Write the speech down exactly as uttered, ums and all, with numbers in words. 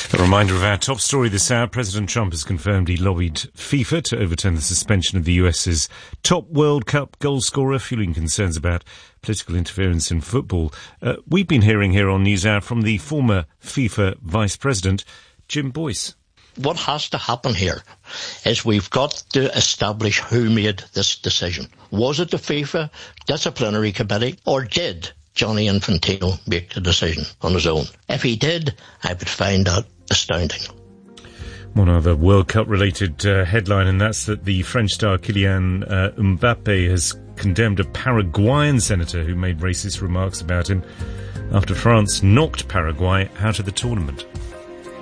A reminder of our top story this hour. President Trump has confirmed he lobbied FIFA to overturn the suspension of the U S's top World Cup goalscorer, fueling concerns about political interference in football. Uh, we've been hearing here on NewsHour from the former FIFA vice president, Jim Boyce. What has to happen here is we've got to establish who made this decision. Was it the FIFA disciplinary committee, or did Gianni Infantino make the decision on his own? If he did, I would find that astounding. One other World Cup-related uh, headline, and that's that the French star Kylian uh, Mbappe has condemned a Paraguayan senator who made racist remarks about him after France knocked Paraguay out of the tournament.